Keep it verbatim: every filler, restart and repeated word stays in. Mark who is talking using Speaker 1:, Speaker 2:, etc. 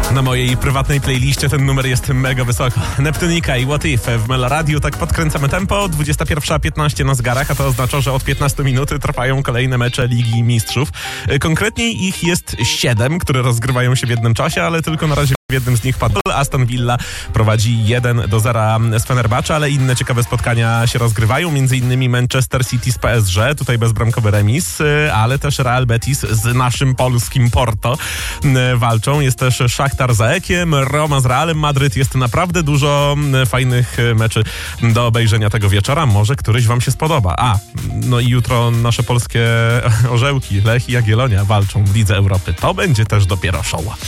Speaker 1: Na mojej prywatnej playliście ten numer jest mega wysoko. Neptunika i What If w Meloradiu. Tak podkręcamy tempo. dwudziesta pierwsza piętnaście na zegarach, a to oznacza, że od piętnastu minut trwają kolejne mecze Ligi Mistrzów. Konkretniej ich jest siedem, które rozgrywają się w jednym czasie, ale tylko na razie w jednym z nich padł. Aston Villa prowadzi jeden do zera z Fenerbahce, ale inne ciekawe spotkania się rozgrywają. Między innymi Manchester City z P S G, tutaj bezbramkowy remis, ale też Real Betis z naszym polskim Porto walczą. Jest też Szachtar z Aekiem, Roma z Realem Madryt. Jest naprawdę dużo fajnych meczy do obejrzenia tego wieczora. Może któryś wam się spodoba. A, no i jutro nasze polskie orzełki, Lech i Jagiellonia walczą w Lidze Europy. To będzie też dopiero show.